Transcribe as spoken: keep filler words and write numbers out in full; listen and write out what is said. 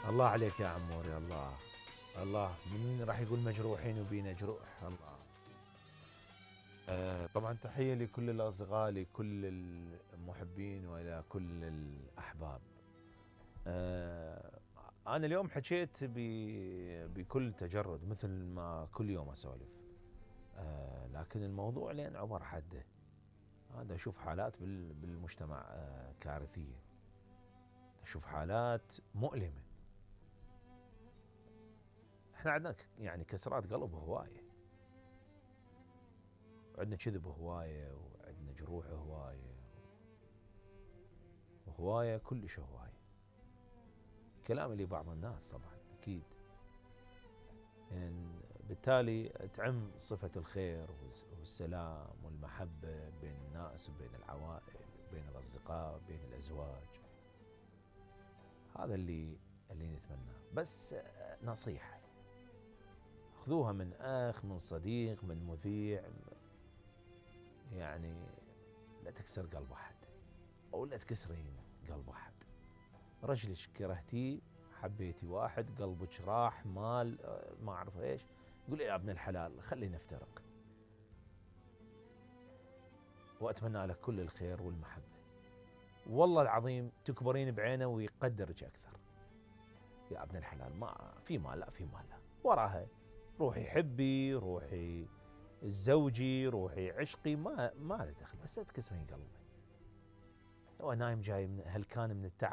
الله عليك يا عموري. الله الله، من راح يقول مجروحين وبينا جروح. الله. آه طبعا تحية لكل الأصدقاء، لكل المحبين وإلى كل الأحباب. آه أنا اليوم حكيت ب- بكل تجرد مثل ما كل يوم أسولف. آه لكن الموضوع لين عبر حده. هذا أشوف حالات بال- بالمجتمع آه كارثية. أشوف حالات مؤلمة. احنا عندنا ك- يعني كسرات قلب هواية، وعندنا كذب هواية، وعندنا جروح هواية، وهواية كلش هواية. كلام اللي بعض الناس طبعا أكيد. يعني بالتالي تعم صفة الخير والس- والسلام والمحبة بين الناس وبين العوائل، بين الأصدقاء، بين الأزواج. هذا اللي اللي نتمناه. بس آه، نصيحة خذوها من أخ، من صديق، من مذيع. يعني لا تكسر قلب أحد، أو لا تكسرين قلب أحد. رجلك كرهتيه، حبيتي واحد، قلبك راح مال آه، ما أعرف إيش، قول يا ابن الحلال خلينا نفترق، وأتمنى لك كل الخير والمحبة. والله العظيم تكبرين بعينه ويقدرك أكثر. يا ابن الحلال، ما في مال، لا في مال، لا وراها. روحي حبي، روحي الزوجي، روحي عشقي، ما ما له دخل، بس لا تكسرين قلبه. هو نايم جاي من هلكان من التعب.